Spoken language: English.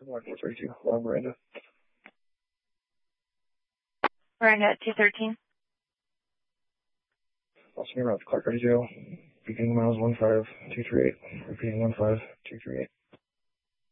Line 432, along Miranda. Miranda at 213. Also near Clark County Jail. Beginning miles 15238. Repeating 15238.